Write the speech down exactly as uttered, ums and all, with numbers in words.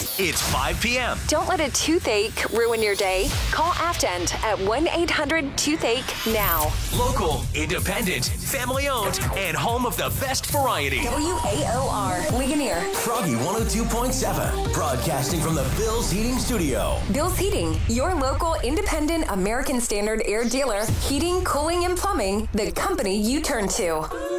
It's five p.m. Don't let a toothache ruin your day. Call Aftend at one eight hundred toothache now. Local, independent, family-owned, and home of the best variety. W A O R, Ligonier. Froggy one oh two point seven, broadcasting from the Bill's Heating Studio. Bill's Heating, your local independent American Standard air dealer. Heating, cooling, and plumbing, the company you turn to.